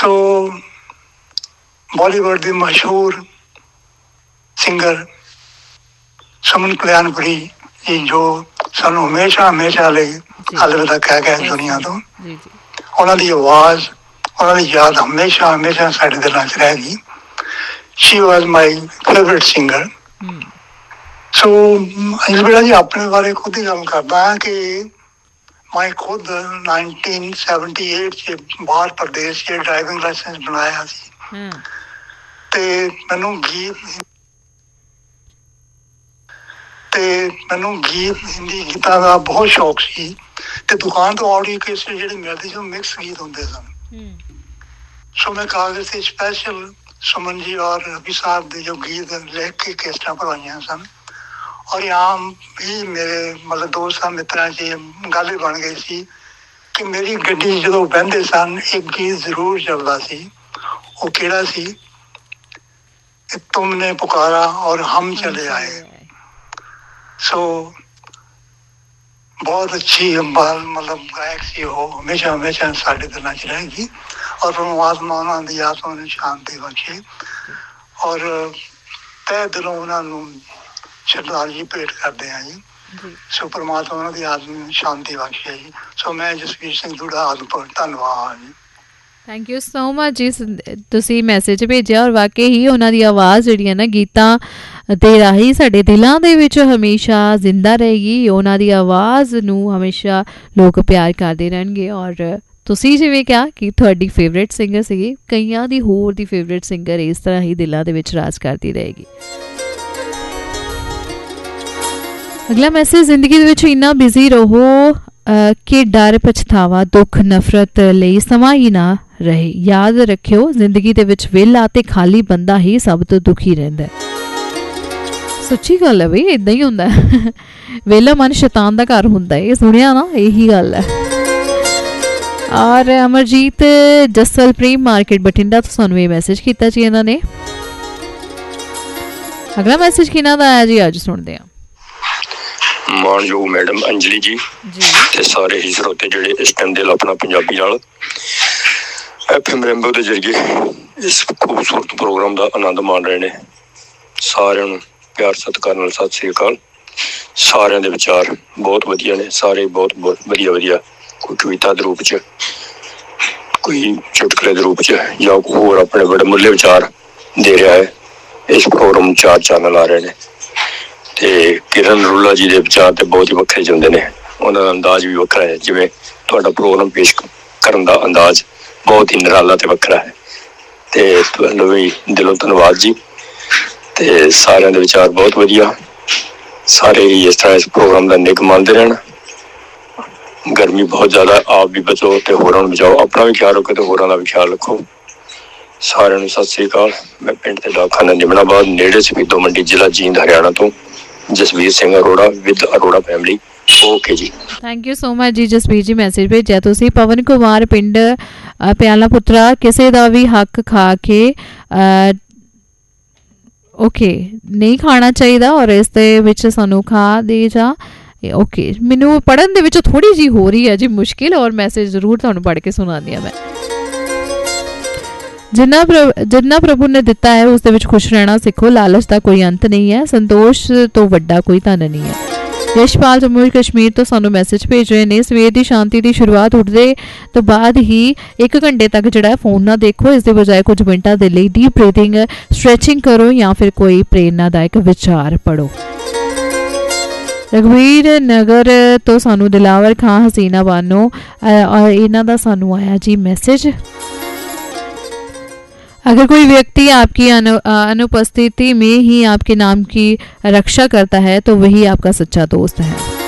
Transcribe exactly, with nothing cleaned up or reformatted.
सो बॉलीवुड के मशहूर सिंगर सुमन कल्याणपुरी जी जो सानू हमेशा हमेशा लिए अलविदा कह गए दुनिया तो, उन्होंने आवाज़ उन्होंने याद हमेशा हमेशा साढ़े दिलों च रहेगी। She was my favourite singer. सो इस बेला जी अपने बारे खुद ही गल करदा कि मैं खुद नाइनटीन सैवनटी एट च बाहर प्रदेश च ड्राइविंग लाइसेंस बनाया सी ते मैनू गीत ते मैनू गीत हिंदी गीतां दा बहुत शौक सी ते दुकान तो ऑडियो कैसेट जिहड़ी मिलदी सी मिक्स गीत हुंदे सन। सो मैं कागज से स्पेशल सुमन जी और रवि साहब के जो गीत लिख के कैसेटां भरवाइयां सन और यहाँ भी मेरे मतलब दोस्त मित्रों से गल ही बन गई सी कि मेरी गड्डी जो बहते सन एक गीत जरूर चलता सी। वो केड़ा सी? तुमने पुकारा और हम चले आए। सो बहुत अच्छी मतलब गायक सी हो, हमेशा हमेशा साढ़े दिलों च रहेगी और परमात्मा उन्होंने आत्मा में शांति बख्शे और तह दिलों उन्होंने श्रद्धांजलि भेंट करते हैं जी। सो परमात्मा उन्होंने आत्मा में शांति बख्शे जी। सो मैं जसवीर सिंह धूड़ा आदमपुर धन्यवाद जी। थैंक यू सो मच जी, तुसी मैसेज भेजिया और वाकई ही उन्हों की आवाज़ जी है ना गीतां दे राही साडे दिलों दे विच हमेशा जिंदा रहेगी। उन्हों की आवाज़ नूं हमेशा लोग प्यार करते रहणगे और तुसी जिवें कहा कि तुहाडी फेवरेट सिंगर सीगी, कईयां दी होर दी फेवरेट सिंगर इस तरह ही दिलों दे विच राज करती रहेगी। अगला मैसेज, जिंदगी दे विच इन्ना बिजी रहो कि डर पछतावा दुख नफरत लई समां ही ना रहे। याद रखियो जिंदगी दे विच वेला ते खाली बंदा ही सब तो दुखी रहिंदा है। सच्ची गल है बई, इदां ही हुंदा है। वेला मन शैतान दा घर हुंदा है, सुनिया ना, यही गल है। और अमरजीत जसल प्रेम मार्केट बठिंडा तो सानू ये मैसेज किया जी इन्होंने। अगला मैसेज किन्हां दा आया जी, अज सुनते हैं। मानयोग मैडम अंजलि जी ते सारे ही श्रोते जिहड़े इस टाइम दिल अपना पंजाबी नाल एफएम रेनबो के जरिए इस खूबसूरत प्रोग्राम का आनंद मान रहे हैं, सारिਆਂ ਨੂੰ प्यार सत्कार नाल सत श्री अकाल। सारिਆਂ ਦੇ विचार बहुत वधिया ने, सारे बहुत बहुत वधिया वधिया, कोई कविता के रूप च, कोई चुटकुले के रूप च या कोई होर अपने बड़े मुल्ले विचार दे रहा है। इस प्रोग्राम चार चैनल आ रहे हैं ते किरण रूला जी के विचार तो बहुत ही वक्रे चलते हैं, उन्होंने अंदाज भी वक्रा है। जिवें तुहाडा प्रोग्राम पेश करन दा अंदाज बहुत ही निराला ते वक्रा है ते तुहानूं भी दिलों धन्नवाद जी। ते सारिਆਂ ਦੇ विचार बहुत वधिया, सारे ही इस तरह इस प्रोग्राम का निग मानते रहन। गर्मी बहुत ज़्यादा, आप भी बचो तो होरां नूं बचाओ, अपना भी ख्याल रखो तो होरां दा भी ख्याल रखो। सारिਆਂ ਨੂੰ सत श्री अकाल। मैं पिंड ते डाकखाना निमणाबाद नेड़े सफीदो मंडी जिला जींद हरियाणा तो Jasvir Singh Arora with Arora family. Okay ji, thank you so much ji Jasvir ji, message भेजा तुसी। पवन कुमार पिंड प्याला पुत्रा, किसी का भी हक खा के आ, ओके नहीं खाना चाहिए और इस दे विच सानू खा दे जा। ओके, मैनू पढ़न दे विच थोड़ी जी हो रही है जी मुश्किल, और मैसेज जरूर तुहानू पढ़ के सुनानी है मैं। जिन्ना प्रभु जिन्ना प्रभु ने दिता है उस दे विच खुश रहना सीखो, लालच का कोई अंत नहीं है, संतोष तो वड्डा कोई धन नहीं है। यशपाल जम्मू कश्मीर तो सानू मैसेज भेज रहे हैं, सवेर की शांति की शुरुआत उठते तो बाद ही एक घंटे तक जोड़ा फोन ना देखो, इस दे बजाय कुछ मिनटों के लिए डीप ब्रीथिंग स्ट्रैचिंग करो या फिर कोई प्रेरणादायक विचार पढ़ो। रघुवीर नगर तो सानू दिलावर खां हसीना बानो और इन्हां दा सानू आया जी मैसेज। अगर कोई व्यक्ति आपकी अनु, अनुपस्थिति में ही आपके नाम की रक्षा करता है तो वही आपका सच्चा दोस्त है।